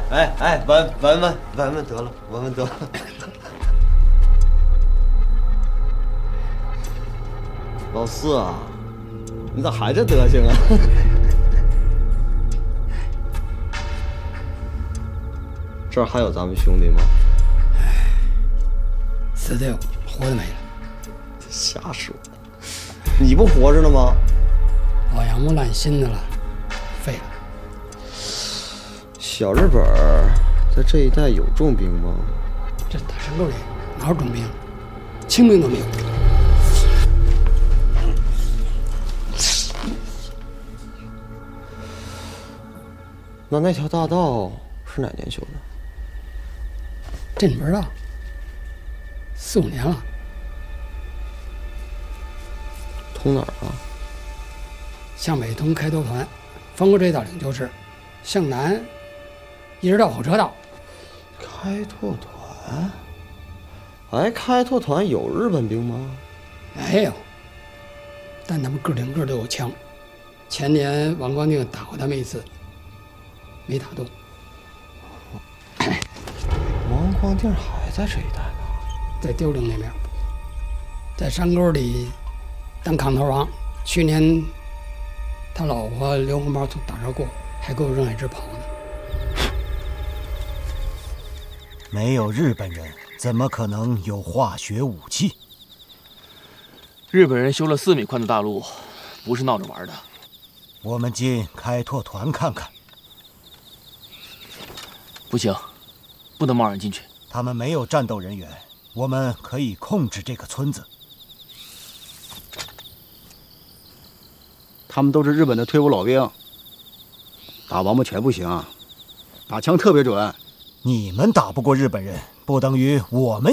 哎，闻闻得了，闻闻得了。老四啊，你咋还这德行啊？这儿还有咱们兄弟吗？ 死的有，活的没了。 瞎说，你不活着呢吗？ 老杨木烂心的了，废了。 小日本在这一带有重兵吗？ 这大山沟里哪有重兵？轻兵都没有。 那条大道是哪年修的？ 这你不知道？4、5年了。 通哪儿啊？ 向北通开拓团，翻过这道岭就是；向南一直到火车道。 开拓团？哎，开拓团有日本兵吗？ 没有，但他们个顶个都有枪。前年王光定打过他们一次，没打动。 王光定还在这一带呢， 在丢岭那边，在山沟里当扛头王。去年他老婆刘红包从打这过，还给我扔一只跑呢。 没有日本人，怎么可能有化学武器？ 日本人修了4米宽的大路，不是闹着玩的。 我们进开拓团看看。 不行，不能贸然进去。 他们没有战斗人员，我们可以控制这个村子。 他们都是日本的退伍老兵，打王八拳不行，打枪特别准。 你们打不过日本人，不等于我们